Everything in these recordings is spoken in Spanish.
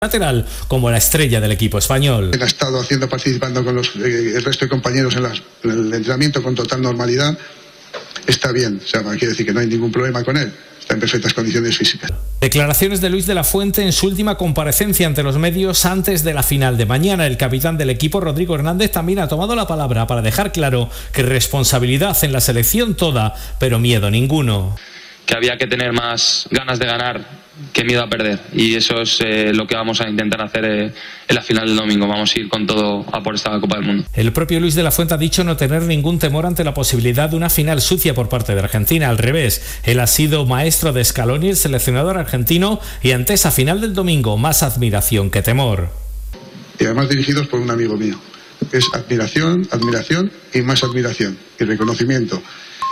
lateral como la estrella del equipo español. Él ha estado participando con el resto de compañeros en el entrenamiento con total normalidad. Está bien, o sea, quiere decir que no hay ningún problema con él. Está en perfectas condiciones físicas. Declaraciones de Luis de la Fuente en su última comparecencia ante los medios antes de la final de mañana. El capitán del equipo, Rodrigo Hernández, también ha tomado la palabra para dejar claro que responsabilidad en la selección toda, pero miedo ninguno. Que había que tener más ganas de ganar que miedo a perder, y eso es lo que vamos a intentar hacer en la final del domingo. Vamos a ir con todo a por esta Copa del Mundo. El propio Luis de la Fuente ha dicho no tener ningún temor ante la posibilidad de una final sucia por parte de Argentina. Al revés, él ha sido maestro de Scaloni, el seleccionador argentino, y ante esa final del domingo más admiración que temor. Y además dirigidos por un amigo mío. Es admiración y más admiración y reconocimiento.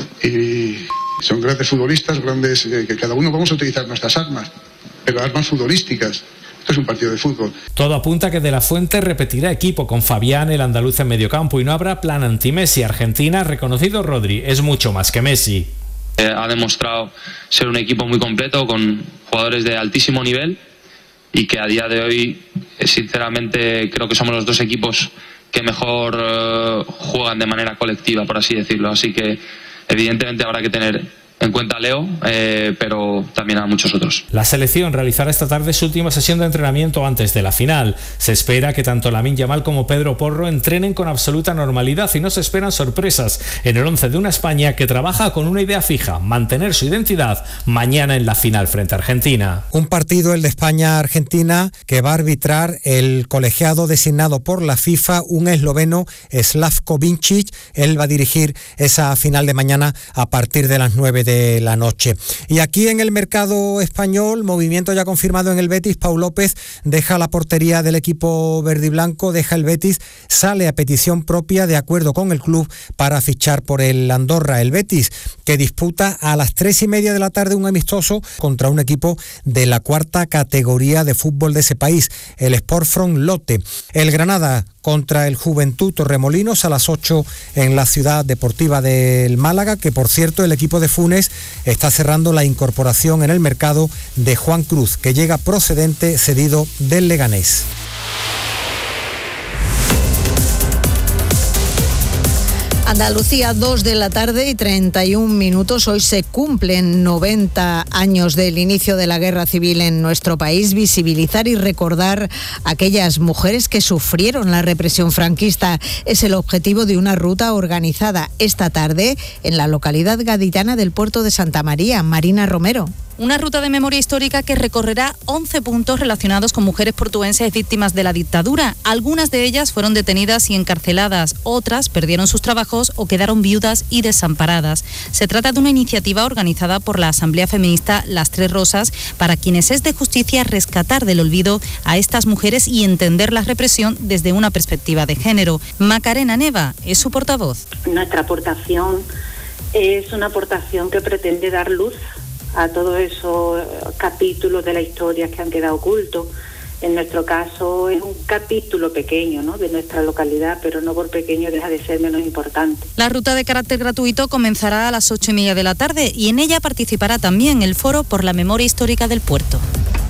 Y son grandes futbolistas, que cada uno vamos a utilizar nuestras armas, pero armas futbolísticas. Esto es un partido de fútbol. Todo apunta que De la Fuente repetirá equipo con Fabián, el andaluz, en mediocampo, y no habrá plan anti-Messi. Argentina, reconocido Rodri, es mucho más que Messi. Ha demostrado ser un equipo muy completo, con jugadores de altísimo nivel, y que a día de hoy, sinceramente, creo que somos los dos equipos que mejor juegan de manera colectiva, por así decirlo. Así que evidentemente habrá que tener en cuenta a Leo, pero también a muchos otros. La selección realizará esta tarde su última sesión de entrenamiento antes de la final. Se espera que tanto Lamine Yamal como Pedro Porro entrenen con absoluta normalidad y no se esperan sorpresas en el 11 de una España que trabaja con una idea fija: mantener su identidad mañana en la final frente a Argentina. Un partido, el de España-Argentina, que va a arbitrar el colegiado designado por la FIFA, un esloveno, Slavko Vincic. Él va a dirigir esa final de mañana a partir de las 9 de la noche. Y aquí en el mercado español, movimiento ya confirmado en el Betis. Pau López deja la portería del equipo verde y blanco, deja el Betis, sale a petición propia de acuerdo con el club para fichar por el Andorra. El Betis, que disputa a las 3:30 de la tarde un amistoso contra un equipo de la cuarta categoría de fútbol de ese país, el Sportfront Lotte. El Granada contra el Juventud Torremolinos a las 8 en la Ciudad Deportiva del Málaga, que por cierto el equipo de Funes está cerrando la incorporación en el mercado de Juan Cruz, que llega procedente cedido del Leganés. Andalucía, 2 de la tarde y 31 minutos. Hoy se cumplen 90 años del inicio de la guerra civil en nuestro país. Visibilizar y recordar a aquellas mujeres que sufrieron la represión franquista es el objetivo de una ruta organizada esta tarde en la localidad gaditana del Puerto de Santa María. Marina Romero. Una ruta de memoria histórica que recorrerá 11 puntos relacionados con mujeres portuenses víctimas de la dictadura. Algunas de ellas fueron detenidas y encarceladas, otras perdieron sus trabajos o quedaron viudas y desamparadas. Se trata de una iniciativa organizada por la Asamblea Feminista Las Tres Rosas, para quienes es de justicia rescatar del olvido a estas mujeres y entender la represión desde una perspectiva de género. Macarena Neva es su portavoz. Nuestra aportación es una aportación que pretende dar luz a todos esos capítulos de la historia que han quedado ocultos. En nuestro caso es un capítulo pequeño, ¿no?, de nuestra localidad, pero no por pequeño deja de ser menos importante. La ruta de carácter gratuito comenzará a las 8:30 de la tarde y en ella participará también el Foro por la Memoria Histórica del Puerto.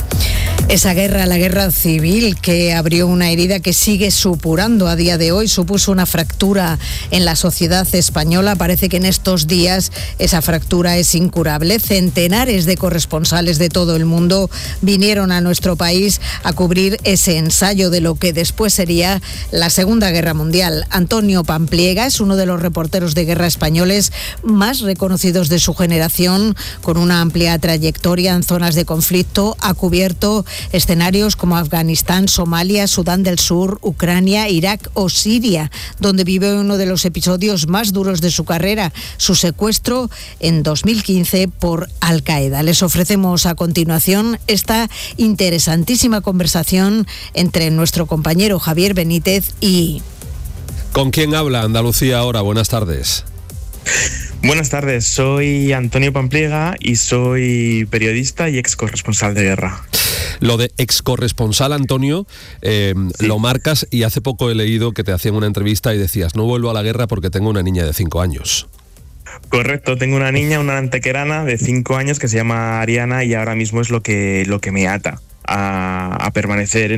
Esa guerra, la guerra civil, que abrió una herida que sigue supurando a día de hoy, supuso una fractura en la sociedad española. Parece que en estos días esa fractura es incurable. Centenares de corresponsales de todo el mundo vinieron a nuestro país a cubrir ese ensayo de lo que después sería la Segunda Guerra Mundial. Antonio Pampliega es uno de los reporteros de guerra españoles más reconocidos de su generación, con una amplia trayectoria en zonas de conflicto. Ha cubierto escenarios como Afganistán, Somalia, Sudán del Sur, Ucrania, Irak o Siria, donde vive uno de los episodios más duros de su carrera, su secuestro en 2015 por Al-Qaeda. Les ofrecemos a continuación esta interesantísima conversación entre nuestro compañero Javier Benítez y... ¿Con quién habla Andalucía ahora? Buenas tardes. Buenas tardes, soy Antonio Pampliega y soy periodista y ex corresponsal de guerra. Lo de ex corresponsal, Antonio, sí, lo marcas, y hace poco he leído que te hacían una entrevista y decías: no vuelvo a la guerra porque tengo una niña de 5 años. Correcto, tengo una niña, una antequerana de 5 años que se llama Ariana, y ahora mismo es lo que me ata a permanecer